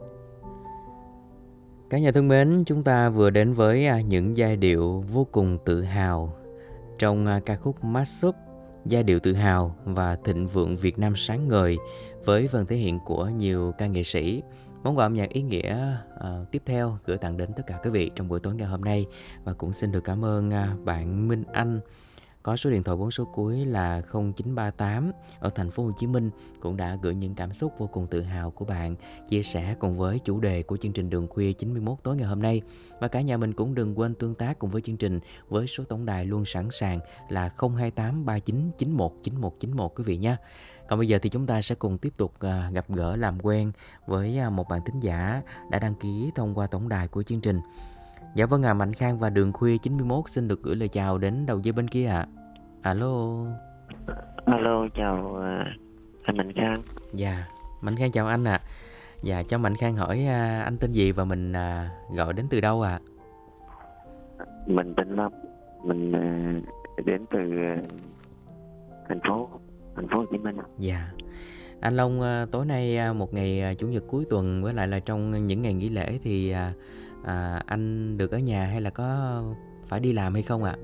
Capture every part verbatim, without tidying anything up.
Cả nhà thân mến, chúng ta vừa đến với à, những giai điệu vô cùng tự hào trong à, ca khúc Mashup, giai điệu tự hào và thịnh vượng Việt Nam sáng ngời với phần thể hiện của nhiều ca nghệ sĩ. Món quà âm nhạc ý nghĩa à, tiếp theo gửi tặng đến tất cả quý vị trong buổi tối ngày hôm nay, và cũng xin được cảm ơn à, bạn Minh Anh có số điện thoại bốn số cuối là không chín ba tám ở thành phố Hồ Chí Minh, cũng đã gửi những cảm xúc vô cùng tự hào của bạn chia sẻ cùng với chủ đề của chương trình Đường Khuya chín mươi mốt tối ngày hôm nay. Và cả nhà mình cũng đừng quên tương tác cùng với chương trình với số tổng đài luôn sẵn sàng là không hai tám ba chín chín một chín một chín một quý vị nhé. Còn bây giờ thì chúng ta sẽ cùng tiếp tục à, gặp gỡ làm quen với à, một bạn thính giả đã đăng ký thông qua tổng đài của chương trình. Dạ vâng à, Mạnh Khang và Đường Khuya chín mươi mốt xin được gửi lời chào đến đầu dây bên kia ạ. À. Alo. Alo, chào uh, anh Mạnh Khang. Dạ, Mạnh Khang chào anh ạ. À. Dạ, cho Mạnh Khang hỏi à, anh tên gì và mình à, gọi đến từ đâu ạ? À? Mình tên Lâm, mình uh, đến từ uh, thành phố thành phố Hồ Chí Minh. Dạ. Anh Long, à, tối nay à, một ngày à, chủ nhật cuối tuần với lại là trong những ngày nghỉ lễ thì à, à, anh được ở nhà hay là có phải đi làm hay không ạ? À?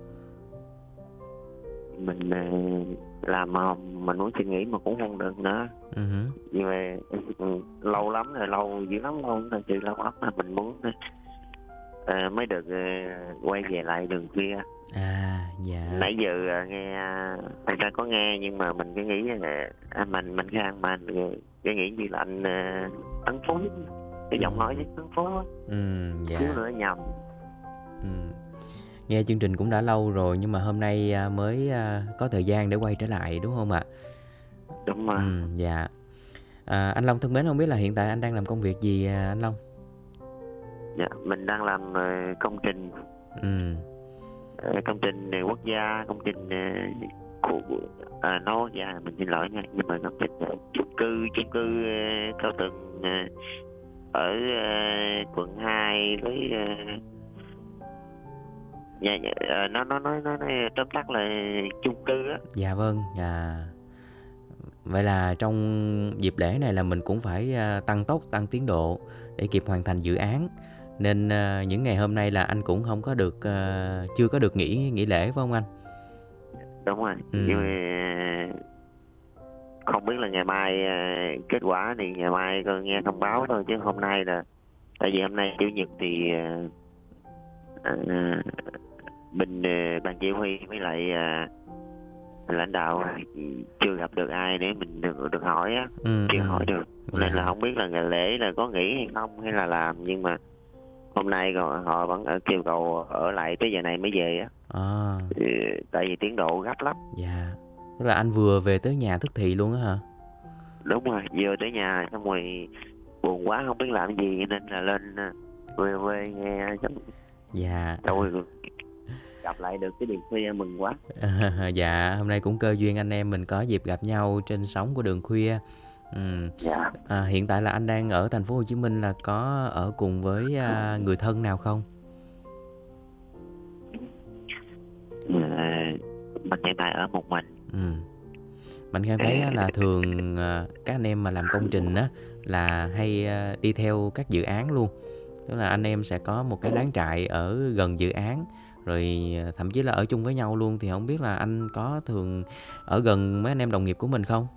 Mình uh, làm mà mình muốn suy nghĩ mà cũng không được nữa. Uh-huh. Nhưng mà uh, lâu lắm rồi, lâu dữ lắm, lâu rồi, chứ lâu lắm là mình muốn uh, mới được uh, quay về lại Đường Khuya. À, dạ. Nãy giờ uh, nghe người ta có nghe nhưng mà mình cứ nghĩ là anh mình mình Khang mà cứ nghĩ như là anh uh, Tấn Phú, cái giọng nói với Tấn Phú. Ừ, dạ. Chứ nữa nhầm. Ừ. Nghe chương trình cũng đã lâu rồi nhưng mà hôm nay mới có thời gian để quay trở lại đúng không ạ? Đúng rồi. Ừ, dạ. À, anh Long thân mến, không biết là hiện tại anh đang làm công việc gì anh Long? Dạ, mình đang làm uh, công trình. Ừ. Uh, công trình uh, quốc gia, công trình uh, của uh, nó quốc gia, mình xin lỗi nha, nhưng mà công trình uh, chung cư, chung cư uh, cao tầng uh, ở uh, quận hai với uh, dạ, dạ, nó nó nó nó tóm tắt là chung cư á. Dạ vâng, dạ. Vậy là trong dịp lễ này là mình cũng phải tăng tốc, tăng tiến độ để kịp hoàn thành dự án. Nên uh, những ngày hôm nay là anh cũng không có được uh, chưa có được nghỉ nghỉ lễ phải không anh? Đúng rồi. Ừ. Nhưng mà không biết là ngày mai uh, kết quả thì ngày mai con nghe thông báo thôi, chứ hôm nay là tại vì hôm nay chủ nhật thì uh, uh, bên uh, ban chỉ huy với lại uh, lãnh đạo chưa gặp được ai để mình được được hỏi á. Ừ, chưa ừ. hỏi được nên yeah. là không biết là ngày lễ là có nghỉ hay không hay là làm, nhưng mà hôm nay họ vẫn kêu cầu ở lại tới giờ này mới về á. À. Tại vì tiến độ gấp lắm. Dạ. Tức là anh vừa về tới nhà tức thì luôn á hả? Đúng rồi, vừa tới nhà xong rồi buồn quá không biết làm gì nên là lên về quê nghe xong. Dạ. Rồi gặp lại được cái Đường Khuya mừng quá. À, dạ, hôm nay cũng cơ duyên anh em mình có dịp gặp nhau trên sóng của Đường Khuya. Ừ. Dạ. À, hiện tại là anh đang ở thành phố Hồ Chí Minh, là có ở cùng với uh, người thân nào không? À, mình hiện tại ở một mình. Ừ. Mình nghe thấy là thường uh, các anh em mà làm công trình á là hay uh, đi theo các dự án luôn. Tức là anh em sẽ có một cái lán trại ở gần dự án, rồi thậm chí là ở chung với nhau luôn. Thì không biết là anh có thường ở gần mấy anh em đồng nghiệp của mình không?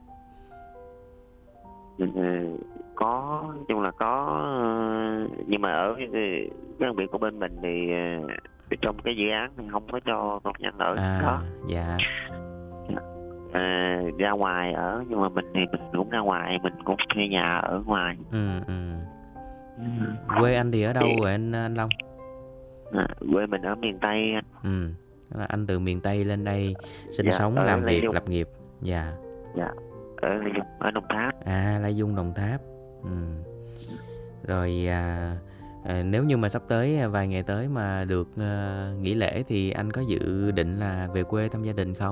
Có, chung là có, nhưng mà ở cái, cái công việc của bên mình thì trong cái dự án thì không có cho công nhân ở à, đó. Dạ. À, ra ngoài ở, nhưng mà mình thì mình cũng ra ngoài, mình cũng thuê nhà ở ngoài. Ừ, ừ. Quê anh thì ở đâu rồi anh, anh Long? À, quê mình ở miền Tây. Ừ, là anh từ miền Tây lên đây sinh dạ, sống, làm việc, Dung. Lập nghiệp. Dạ. Dạ, ở Lai Dung, ở Đồng Tháp. À, Lai Dung, Đồng Tháp. Ừ. Rồi à, à, nếu như mà sắp tới vài ngày tới mà được à, nghỉ lễ thì anh có dự định là về quê thăm gia đình không?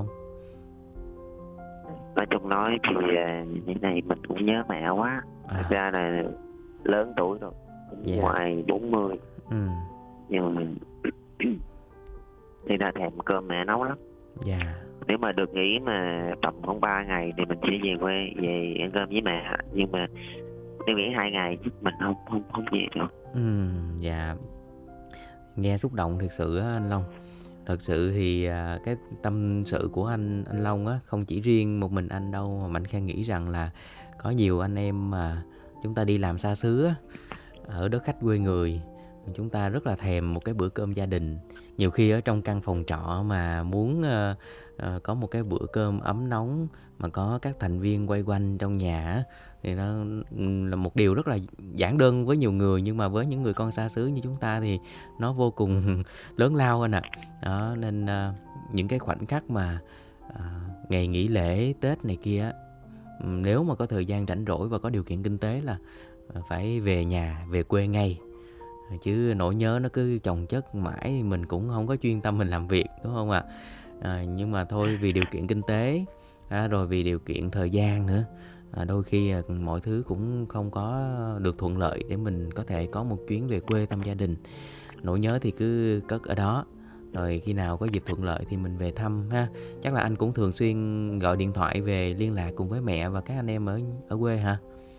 Nói chung nói thì uh, như này mình cũng nhớ mẹ quá. À. Thật ra là lớn tuổi rồi, yeah. ngoài bốn mươi. Ừ. Nhưng mà mình thì đã thèm cơm mẹ nấu lắm. Dạ. Yeah. Nếu mà được nghỉ mà tầm khoảng ba ngày thì mình sẽ về quê, về ăn cơm với mẹ. Nhưng mà em nghĩ hai ngày giúp mình không không không nhiều được. Ừm, dạ. Nghe xúc động thiệt sự á anh Long. Thật sự thì à, cái tâm sự của anh anh Long á không chỉ riêng một mình anh đâu, mà Mạnh Khang nghĩ rằng là có nhiều anh em mà chúng ta đi làm xa xứ á, ở đất khách quê người, chúng ta rất là thèm một cái bữa cơm gia đình. Nhiều khi ở trong căn phòng trọ mà muốn ờ, ờ, có một cái bữa cơm ấm nóng mà có các thành viên quay quanh trong nhà á, thì nó ừ, là một điều rất là giản đơn với nhiều người, nhưng mà với những người con xa xứ như chúng ta thì nó vô cùng lớn lao anh ạ. Đó nên ờ, những cái khoảnh khắc mà ờ, ngày nghỉ lễ Tết này kia á, ừ, nếu mà có thời gian rảnh rỗi và có điều kiện kinh tế là ờ, phải về nhà, về quê ngay. Chứ nỗi nhớ nó cứ chồng chất mãi, mình cũng không có chuyên tâm mình làm việc, đúng không ạ? À, nhưng mà thôi, vì điều kiện kinh tế, à, rồi vì điều kiện thời gian nữa, à, đôi khi à, mọi thứ cũng không có được thuận lợi để mình có thể có một chuyến về quê thăm gia đình. Nỗi nhớ thì cứ cất ở đó, rồi khi nào có dịp thuận lợi thì mình về thăm ha. Chắc là anh cũng thường xuyên gọi điện thoại về liên lạc cùng với mẹ và các anh em ở ở quê hả?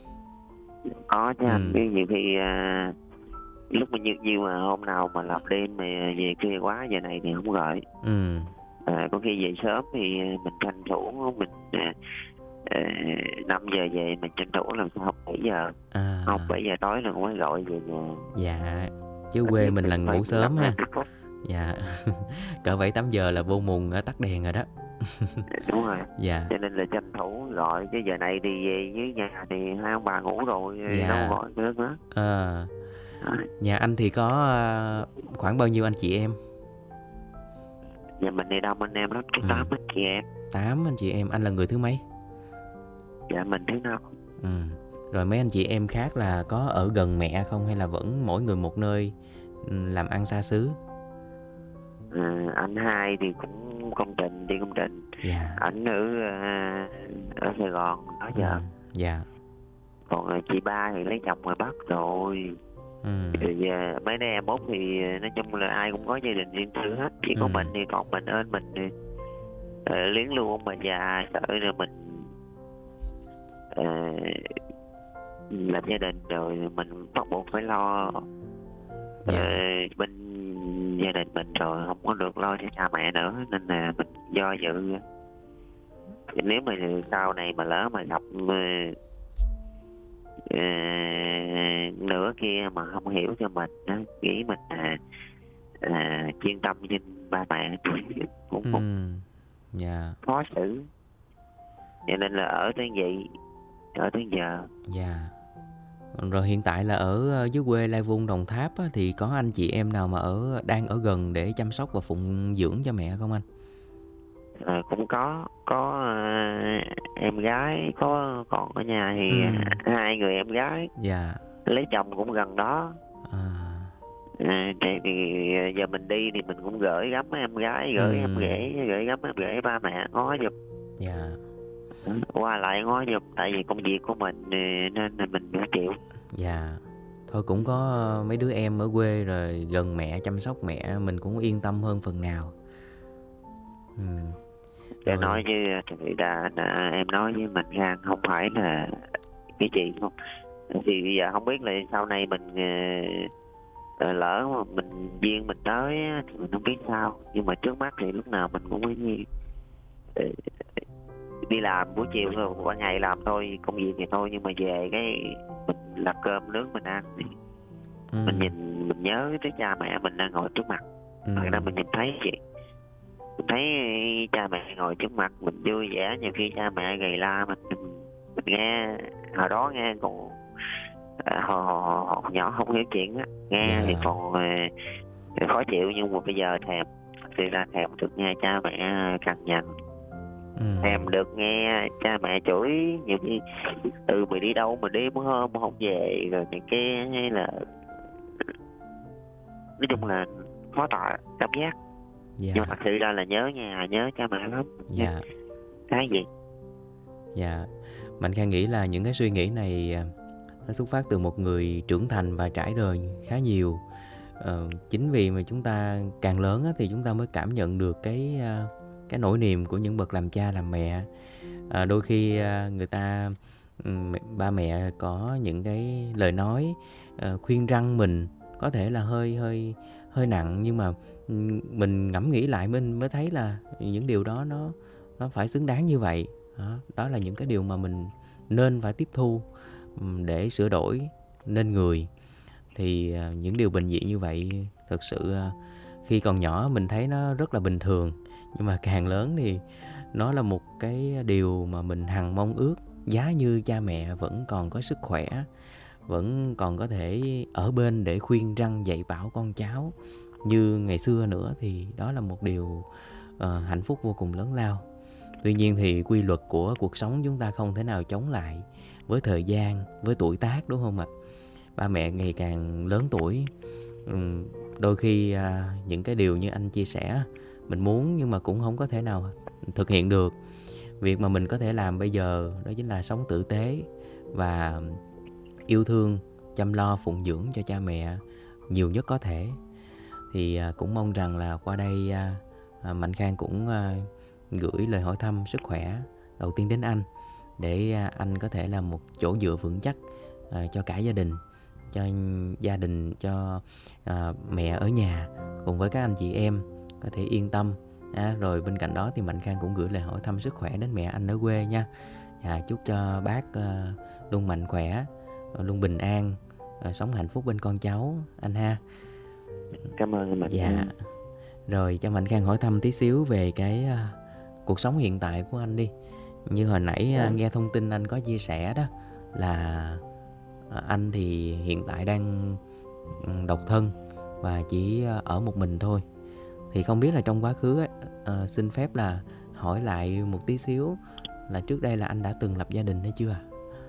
Có chứ anh, Ừ, nhiều khi à, lúc mà nhiều nhiều mà hôm nào mà làm đêm mà về khuya quá giờ này thì không gọi. ừ, À, có khi về sớm thì mình tranh thủ mình à, à, năm giờ về mình tranh thủ làm sao học bảy giờ, học à, bảy giờ tối là cũng mới gọi về nhà. dạ, chứ Ít quê nhất mình thì là cũng phải ngủ mười lăm sớm hai ha. mươi phút. Dạ, cỡ bảy tám giờ là vô mùng á, tắt đèn rồi đó. Đúng rồi, Dạ, cho nên là tranh thủ gọi, chứ giờ này thì về với nhà thì hai ông bà ngủ rồi đâu dạ, gọi nữa nữa. ờ, Đấy. nhà anh thì có à, khoảng bao nhiêu anh chị em? Nhà mình thì đông anh em lắm, có Ừ, tám anh chị em. tám anh chị em, anh là người thứ mấy? Dạ mình thứ năm. Ừ, rồi mấy anh chị em khác là có ở gần mẹ không hay là vẫn mỗi người một nơi ừ, làm ăn xa xứ? À, anh hai thì cũng công trình, đi công trình. Dạ, Ảnh ở à, ở Sài Gòn đó ừ, giờ. dạ, Còn à, chị ba thì lấy chồng ngoài Bắc rồi. ừ, Rồi giờ mấy đứa em út thì nói chung là ai cũng có gia đình riêng tư hết, chỉ ừ, có mình thì còn mình ơn mình thì uh, liếng luôn ông bà già, sợ rồi mình ờ, làm gia đình rồi mình bắt buộc phải lo ờ, dạ, bên gia đình mình, rồi không có được lo cho cha mẹ nữa, nên là mình do dự. Nếu mà sau này mà lỡ mà gặp ờ, ờ, nửa kia mà không hiểu cho mình á, nghĩ mình à, à, chuyên tâm với ba mẹ thì cũng ừ, cũng dạ, khó xử, cho nên là ở tới vậy, ở tới giờ. dạ. Rồi hiện tại là ở ờ, dưới quê Lai Vung, Đồng Tháp á, thì có anh chị em nào mà ở đang ở gần để chăm sóc và phụng dưỡng cho mẹ không anh? Ờ, cũng có có à, em gái có còn ở nhà thì à, Ừ, hai người em gái dạ, lấy chồng cũng gần đó. à, À, thì, thì giờ mình đi thì mình cũng gửi gắm em gái, ừ, gửi em ghẻ, gửi gắm em ghẻ ba mẹ ngó giùm. dạ, Qua lại ngó giùm, tại vì công việc của mình thì nên là mình phải chịu. dạ. Thôi cũng có ờ, mấy đứa em ở quê rồi gần mẹ chăm sóc mẹ mình cũng yên tâm hơn phần nào. Ừ, Để rồi, nói chứ thì đã, đã em nói với mình ra không phải là cái chuyện không, thì bây giờ không biết là sau này mình ờ, lỡ mà mình duyên mình tới á, thì mình không biết sao, nhưng mà trước mắt thì lúc nào mình cũng phải ờ, đi làm buổi chiều rồi qua ngày làm thôi, công việc thì thôi, nhưng mà về cái mình làm cơm nướng mình ăn thì ừ, mình nhìn mình nhớ tới cha mẹ mình đang ngồi trước mặt. ừ, Thật ra mình nhìn thấy gì, mình thấy cha mẹ ngồi trước mặt mình vui vẻ, nhiều khi cha mẹ gầy la mình mình, mình nghe hồi đó nghe còn à, hồi, hồi, hồi nhỏ không hiểu chuyện á, nghe thì dạ, còn à, khó chịu, nhưng mà bây giờ thèm, thì ra thèm được nghe cha mẹ cằn nhằn, ừ, thèm được nghe cha mẹ chửi, nhiều khi ừ mày đi đâu mà đi một hôm mà không về rồi này kia, hay là nói chung là khó tả cảm giác. Nhưng mà dạ, thật sự ra là nhớ nhà, nhớ cha mẹ lắm nha. dạ, Cái gì dạ. Mạnh Khang nghĩ là những cái suy nghĩ này à, nó xuất phát từ một người trưởng thành và trải đời khá nhiều. Ờ, chính vì mà chúng ta càng lớn á, thì chúng ta mới cảm nhận được cái à, cái nỗi niềm của những bậc làm cha làm mẹ. À, đôi khi à, người ta ừm, ba mẹ có những cái lời nói ờ, khuyên răn mình, có thể là hơi hơi hơi nặng, nhưng mà ừm, mình ngẫm nghĩ lại mình mới thấy là những điều đó nó nó phải xứng đáng như vậy. Đó, đó là những cái điều mà mình nên phải tiếp thu ừm, để sửa đổi nên người. Thì à, những điều bình dị như vậy thực sự à, khi còn nhỏ mình thấy nó rất là bình thường, nhưng mà càng lớn thì nó là một cái điều mà mình hằng mong ước. Giá như cha mẹ vẫn còn có sức khỏe, vẫn còn có thể ở bên để khuyên răn dạy bảo con cháu như ngày xưa nữa, thì đó là một điều ờ, hạnh phúc vô cùng lớn lao. Tuy nhiên thì quy luật của cuộc sống chúng ta không thể nào chống lại với thời gian, với tuổi tác, đúng không ạ? Ba mẹ ngày càng lớn tuổi, ừm, đôi khi à, những cái điều như anh chia sẻ mình muốn nhưng mà cũng không có thể nào thực hiện được. Việc mà mình có thể làm bây giờ đó chính là sống tử tế và yêu thương, chăm lo phụng dưỡng cho cha mẹ nhiều nhất có thể. Thì à, cũng mong rằng là qua đây à, à, Mạnh Khang cũng à, gửi lời hỏi thăm sức khỏe đầu tiên đến anh, để à, anh có thể là một chỗ dựa vững chắc à, cho cả gia đình, cho gia đình, cho à, mẹ ở nhà cùng với các anh chị em có thể yên tâm. À, rồi bên cạnh đó thì Mạnh Khang cũng gửi lời hỏi thăm sức khỏe đến mẹ anh ở quê nha. À, chúc cho bác à, luôn mạnh khỏe, luôn bình an, à, sống hạnh phúc bên con cháu anh ha. Cảm ơn Mạnh Dạ. Khang. Rồi cho Mạnh Khang hỏi thăm tí xíu về cái à, cuộc sống hiện tại của anh đi. Như hồi nãy à, Dạ. nghe thông tin anh có chia sẻ đó là à, anh thì hiện tại đang ừ, độc thân và chỉ à, ở một mình thôi. Thì không biết là trong quá khứ ấy, à, xin phép là hỏi lại một tí xíu là trước đây là anh đã từng lập gia đình hay chưa?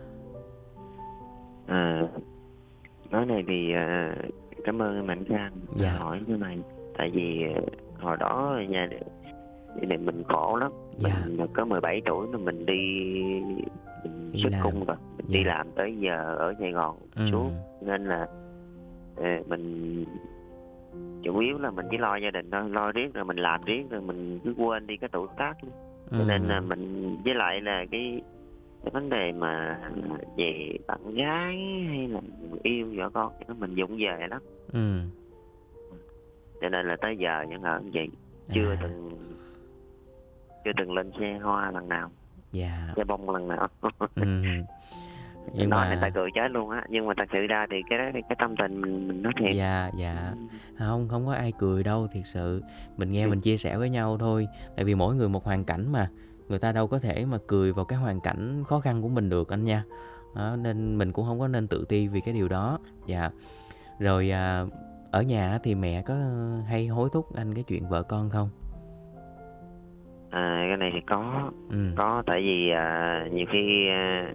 À, nói này thì à, cảm ơn Mạnh Khang đã Dạ. hỏi như này. Tại vì à, hồi đó nhà gia đình mình khổ lắm. Dạ. Mình có mười bảy tuổi là mình đi mình Đi xuất làm. cung rồi, mình Dạ. đi làm tới giờ ở Sài Gòn Ừ. suốt, nên là à, mình chủ yếu là mình chỉ lo gia đình thôi, lo riết rồi mình làm riết rồi mình cứ quên đi cái tuổi tác. Ừ. Cho nên là mình, với lại là cái cái vấn đề mà về bạn gái hay là người yêu vợ con thì nó mình vụng về lắm. Ừ. Cho nên là tới giờ vẫn ở như vậy, À. chưa từng chưa từng lên xe hoa lần nào, Dạ. xe bông lần nào. Ừ. Nhưng Nói này ta mà cười chết luôn á, nhưng mà thật sự ra thì cái đó cái tâm tình mình mình nói thiệt. dạ dạ không không có ai cười đâu, thiệt sự mình nghe mình chia sẻ với nhau thôi. Tại vì mỗi người một hoàn cảnh mà, người ta đâu có thể mà cười vào cái hoàn cảnh khó khăn của mình được anh nha. Đó, nên mình cũng không có nên tự ti vì cái điều đó. Dạ. Rồi à, ở nhà thì mẹ có hay hối thúc anh cái chuyện vợ con không? À, cái này thì có. Ừ. Có, tại vì à, nhiều khi à,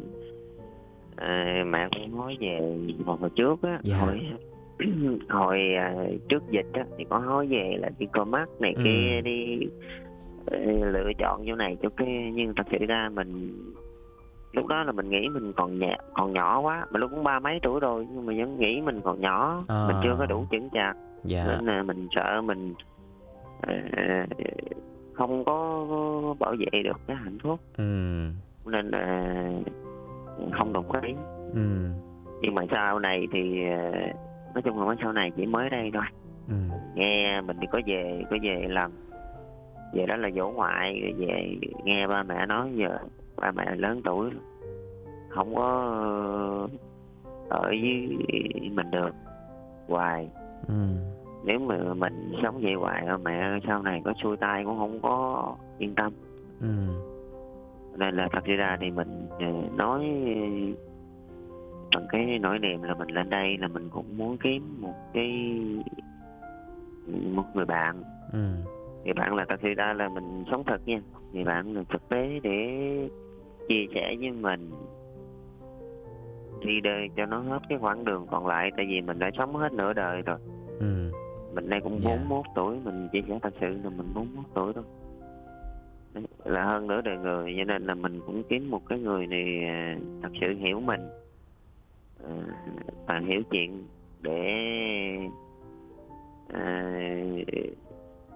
à, mẹ cũng nói về một hồi trước á. Dạ. hồi hồi à, trước dịch á thì có nói về là đi coi mắt này Ừ. kia, đi ờ, lựa chọn chỗ này chỗ kia, nhưng thật sự ra mình lúc đó là mình nghĩ mình còn nhẹ, còn nhỏ quá, mà lúc cũng ba mấy tuổi rồi nhưng mà vẫn nghĩ mình còn nhỏ, À. mình chưa có đủ chững chạc, Dạ. nên là mình sợ mình ờ, không có bảo vệ được cái hạnh phúc, Ừ. nên là không đồng ý. Ừ. Nhưng mà sau này thì ờ, nói chung là mới sau này chỉ mới đây thôi, Ừ. nghe mình thì có về có về làm về đó là dỗ ngoại, rồi về nghe ba mẹ nói giờ ba mẹ lớn tuổi không có ở với mình được hoài. Ừ. Nếu mà mình sống vậy hoài mẹ sau này có xuôi tay cũng không có yên tâm. Ừ. Nên là thật ra thì mình ờ, nói bằng cái nỗi niềm là mình lên đây là mình cũng muốn kiếm một cái một người bạn. Ừ. Người bạn là thật sự ra là mình sống thật nha, người bạn là thực tế để chia sẻ với mình, đi đời cho nó hết cái quãng đường còn lại, tại vì mình đã sống hết nửa đời rồi. Ừ. Mình đây cũng Dạ. bốn mốt tuổi, mình chia sẻ thật sự là mình bốn mốt tuổi thôi. Đấy, là hơn nửa đời người, cho nên là mình cũng kiếm một cái người này à, thật sự hiểu mình à, và hiểu chuyện để à,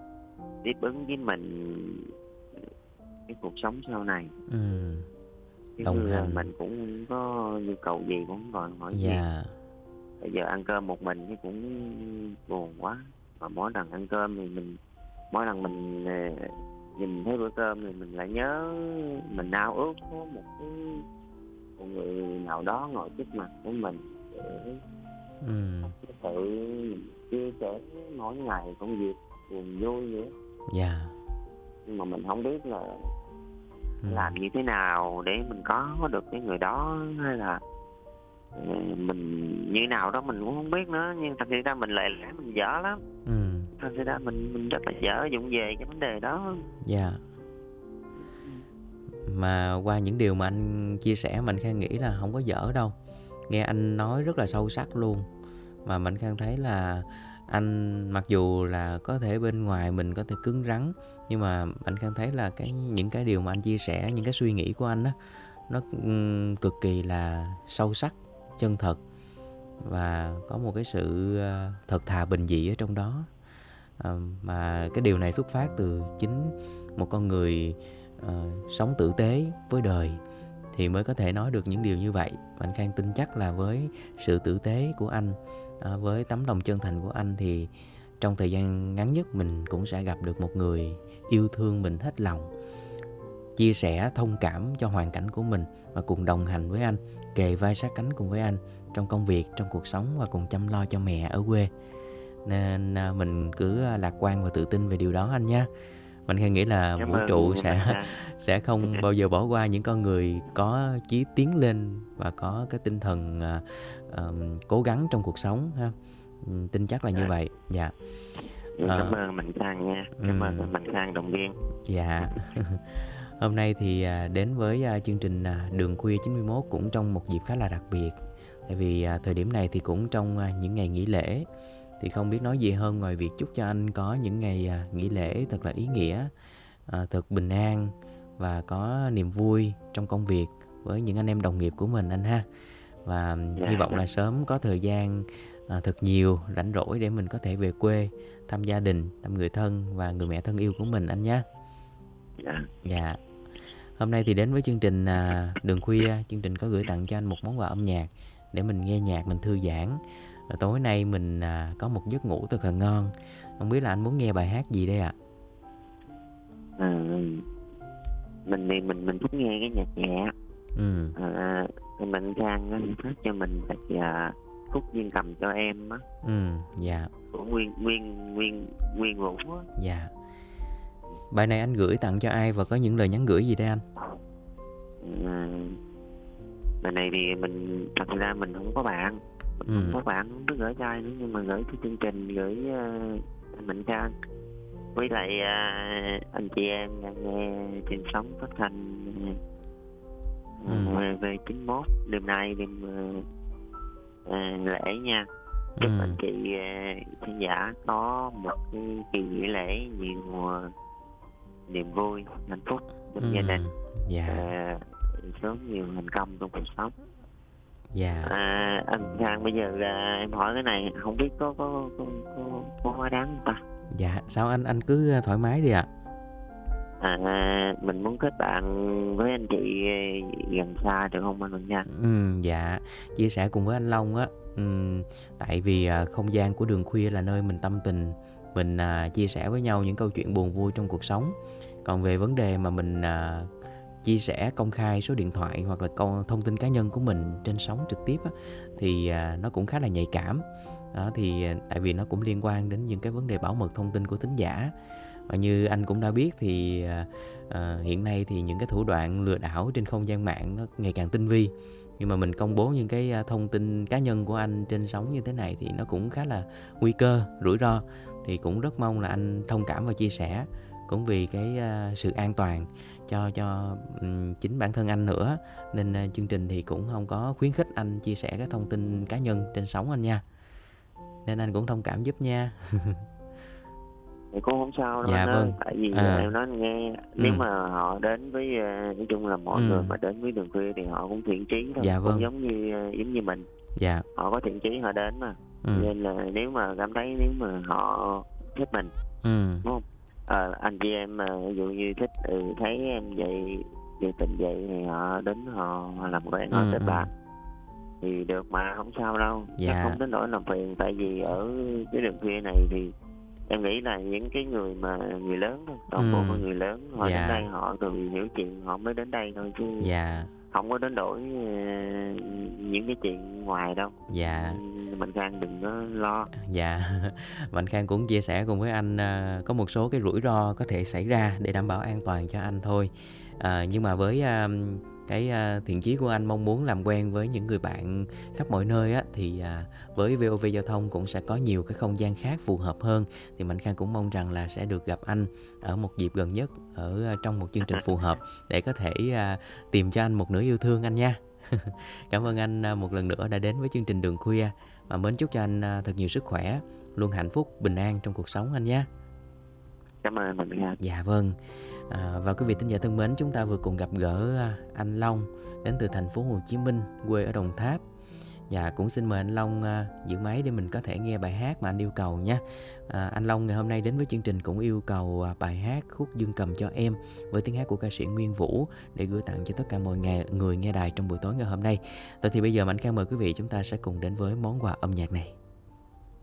tiếp ứng với mình cái cuộc sống sau này. Ừ. chứ đồng là hành. mình cũng không có nhu cầu gì, cũng không đòi hỏi gì. Dạ. Bây giờ ăn cơm một mình thì cũng buồn quá, mà mỗi lần ăn cơm thì mình mỗi lần mình ờ, nhìn thấy bữa cơm thì mình lại nhớ, mình ao ước có một cái một người nào đó ngồi trước mặt của mình để Ừm. có sự chia sẻ mỗi ngày công việc buồn vui vậy. Dạ. Nhưng mà mình không biết là Ừm. làm như thế nào để mình có được cái người đó, hay là ờ, mình như nào đó mình cũng không biết nữa. Nhưng thật sự ra mình lại lẽ mình dở lắm, Ừm. thật sự ra mình mình rất là dở dụng về cái vấn đề đó. Dạ. Mà qua những điều mà anh chia sẻ, Mạnh Khang nghĩ là không có dở đâu. Nghe anh nói rất là sâu sắc luôn. Mà Mạnh Khang thấy là anh mặc dù là có thể bên ngoài mình có thể cứng rắn, nhưng mà Mạnh Khang thấy là cái những cái điều mà anh chia sẻ, những cái suy nghĩ của anh á, nó ừm, cực kỳ là sâu sắc, chân thật và có một cái sự ờ, thật thà bình dị ở trong đó. Ờ, mà cái điều này xuất phát từ chính một con người ờ, sống tử tế với đời thì mới có thể nói được những điều như vậy. Mạnh Khang tin chắc là với sự tử tế của anh, à, với tấm lòng chân thành của anh thì trong thời gian ngắn nhất mình cũng sẽ gặp được một người yêu thương mình hết lòng, chia sẻ thông cảm cho hoàn cảnh của mình và cùng đồng hành với anh, kề vai sát cánh cùng với anh trong công việc, trong cuộc sống và cùng chăm lo cho mẹ ở quê. Nên à, mình cứ à, lạc quan và tự tin về điều đó anh nha. Mình hay nghĩ là Cảm vũ trụ ơn sẽ Mạnh Khang. sẽ không bao giờ bỏ qua những con người có chí tiến lên và có cái tinh thần à, ờm, cố gắng trong cuộc sống ha. Ừm, tin chắc là như Dạ. vậy. Dạ. Dạ, cảm Ờ, ơn Mạnh Khang nha, cảm ừm, ơn Mạnh Khang động viên. dạ. Hôm nay thì à, đến với à, chương trình à, Đường Khuya chín mươi mốt cũng trong một dịp khá là đặc biệt. Tại vì à, thời điểm này thì cũng trong à, những ngày nghỉ lễ. Thì không biết nói gì hơn ngoài việc chúc cho anh có những ngày à, nghỉ lễ thật là ý nghĩa, à, thật bình an và có niềm vui trong công việc với những anh em đồng nghiệp của mình anh ha. Và Dạ, hy vọng dạ, là sớm có thời gian à, thật nhiều rảnh rỗi để mình có thể về quê thăm gia đình, thăm người thân và người mẹ thân yêu của mình anh nhé. dạ. Dạ. Hôm nay thì đến với chương trình à, Đường Khuya, chương trình có gửi tặng cho anh một món quà âm nhạc để mình nghe nhạc, mình thư giãn. Rồi tối nay mình à, có một giấc ngủ thật là ngon. Không biết là anh muốn nghe bài hát gì đây ạ? Ờ, mình thì mình mình thích nghe cái nhạc nhẹ. Ừ, Ờ, thì Mạnh Khang á, phát cho mình bài uh, khúc Duyên cầm cho em á, ừ, dạ, của Nguyên Nguyên Nguyên Nguyên Vũ á. dạ. Bài này anh gửi tặng cho ai và có những lời nhắn gửi gì đây anh? Ờ, bài này thì mình thật ra mình không có bạn, mình không Ừ, có bạn, không biết gửi cho ai nữa, nhưng mà gửi cho chương trình, gửi uh, anh Mạnh Khang với lại uh, anh chị em đang nghe trên sóng phát thanh ừ, uh, về về chín mốt đêm nay, đêm uh, uh, lễ nha. Chúc ừ, anh chị uh, khán giả có một cái kỳ nghỉ lễ nhiều uh, niềm vui, hạnh phúc bên ừ, gia đình, dạ, uh, sớm nhiều thành công trong cuộc sống. dạ, À, anh Khang, bây giờ là em hỏi cái này không biết có có có có, có quá đáng không ta? dạ. Sao anh anh cứ thoải mái đi ạ. À, mình muốn kết bạn với anh chị gần xa được không anh Mạnh nha? Ừ, dạ. Chia sẻ cùng với anh Long á. ừm, Tại vì à, không gian của Đường Khuya là nơi mình tâm tình, mình à, chia sẻ với nhau những câu chuyện buồn vui trong cuộc sống. Còn về vấn đề mà mình à, chia sẻ công khai số điện thoại hoặc là câu thông tin cá nhân của mình trên sóng trực tiếp á, thì à, nó cũng khá là nhạy cảm. Đó thì à, tại vì nó cũng liên quan đến những cái vấn đề bảo mật thông tin của thính giả. Và như anh cũng đã biết thì à, à, hiện nay thì những cái thủ đoạn lừa đảo trên không gian mạng nó ngày càng tinh vi. Nhưng mà mình công bố những cái à, thông tin cá nhân của anh trên sóng như thế này thì nó cũng khá là nguy cơ, rủi ro. Thì cũng rất mong là anh thông cảm và chia sẻ, cũng vì cái à, sự an toàn cho cho um, chính bản thân anh nữa, nên à, chương trình thì cũng không có khuyến khích anh chia sẻ các thông tin cá nhân trên sóng anh nha, nên anh cũng thông cảm giúp nha. Thì cũng không sao đâu anh Dạ ơi, vâng. tại vì à, À. em nói anh nghe, nếu Ừ. mà họ đến với à, nói chung là mọi người Ừ. mà đến với Đường Khuya thì họ cũng thiện chí thôi, Dạ cũng vâng. giống như à, giống như mình, Dạ. họ có thiện chí họ đến mà. Ừ. Nên là nếu mà cảm thấy, nếu mà họ thích mình, Ừ. đúng không? Ờ, anh chị em mà ví dụ như thích, ừ, thấy em vậy về tình vậy thì họ đến họ làm quen, họ Ừ, kết ừ. bạn thì được mà, không sao đâu, chắc Dạ, không đến nỗi làm phiền. Tại vì ở cái đường kia này thì em nghĩ là những cái người mà người lớn thôi, toàn bộ ừ, là người lớn họ đến dạ, đây họ từ hiểu chuyện họ mới đến đây thôi, chứ dạ, không có đến đổi ờ, những cái chuyện ngoài đâu. dạ. Ừm, mình Khang đừng có lo. Dạ, Mạnh Khang cũng chia sẻ cùng với anh, à, có một số cái rủi ro có thể xảy ra để đảm bảo an toàn cho anh thôi. À, nhưng mà với, a, cái, a, thiện chí của anh mong muốn làm quen với những người bạn khắp mọi nơi á, thì, à, với vê o vê Giao thông cũng sẽ có nhiều cái không gian khác phù hợp hơn. Thì Mạnh Khang cũng mong rằng là sẽ được gặp anh ở một dịp gần nhất, ở, a, trong một chương trình phù hợp để có thể, a, tìm cho anh một nửa yêu thương anh nha. Cảm ơn anh, a, một lần nữa đã đến với chương trình Đường Khuya. Và mến chúc cho anh à, thật nhiều sức khỏe, luôn hạnh phúc, bình an trong cuộc sống anh nhé. Cảm ơn mình Khang. Dạ vâng. À, và quý vị thính giả thân mến, chúng ta vừa cùng gặp gỡ à, anh Long đến từ thành phố Hồ Chí Minh, quê ở Đồng Tháp. Dạ, cũng xin mời anh Long à, giữ máy để mình có thể nghe bài hát mà anh yêu cầu nha. À, anh Long ngày hôm nay đến với chương trình cũng yêu cầu à, bài hát Khúc Dương Cầm Cho Em với tiếng hát của ca sĩ Nguyên Vũ để gửi tặng cho tất cả mọi ngày, người nghe đài trong buổi tối ngày hôm nay. Vậy thì bây giờ Mạnh Khang mời quý vị chúng ta sẽ cùng đến với món quà âm nhạc này.